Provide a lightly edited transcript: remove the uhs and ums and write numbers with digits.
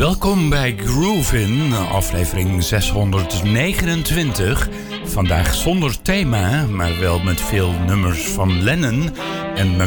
Welkom bij Groovin, aflevering 629. Vandaag zonder thema, maar wel met veel nummers van Lennon en